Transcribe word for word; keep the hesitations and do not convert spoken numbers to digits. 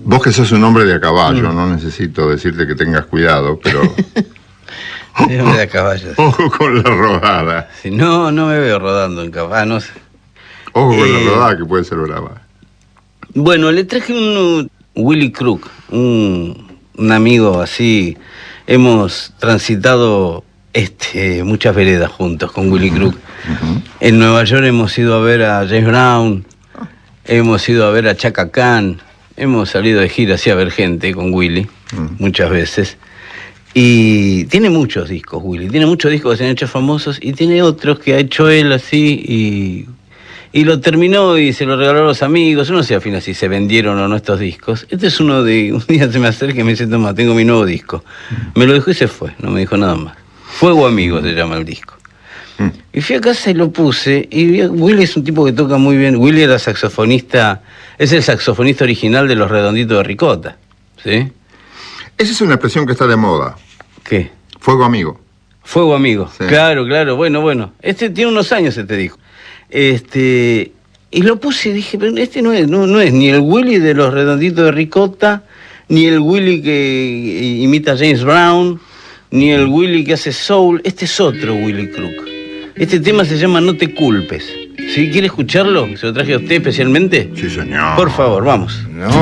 Vos que sos un hombre de a caballo, mm. no necesito decirte que tengas cuidado, pero... Sí, hombre de a caballo. Ojo con la rodada. Sí, no, no me veo rodando en caballo, no sé. Ojo con eh, la rodada, que puede ser brava. Bueno, le traje un Willy Crook, un, un amigo así. Hemos transitado este, muchas veredas juntos con Willy Crook. Uh-huh. En Nueva York hemos ido a ver a James Brown, hemos ido a ver a Chaka Khan, hemos salido de gira así a ver gente con Willy, uh-huh. muchas veces. Y tiene muchos discos, Willy, tiene muchos discos que se han hecho famosos y tiene otros que ha hecho él así y... Y lo terminó y se lo regaló a los amigos. Uno se afina si se vendieron o no estos discos. Este es uno de... Un día se me acerca y me dice, toma, tengo mi nuevo disco. Me lo dejó y se fue, no me dijo nada más. Fuego Amigo se llama el disco. Y fui a casa y lo puse. Y Willy es un tipo que toca muy bien. Willy era saxofonista... Es el saxofonista original de Los Redonditos de Ricota. ¿Sí? Esa es una expresión que está de moda. ¿Qué? Fuego Amigo. Fuego Amigo. Sí. Claro, claro. Bueno, bueno. Este tiene unos años este disco. Este, y lo puse y dije, pero este no es, no, no es ni el Willy de Los Redonditos de Ricota, ni el Willy que imita a James Brown, ni el Willy que hace soul. Este es otro Willy Crook. Este tema se llama No te culpes. ¿Sí? ¿Quiere escucharlo? ¿Se lo traje a usted especialmente? Sí, señor. Por favor, vamos. No.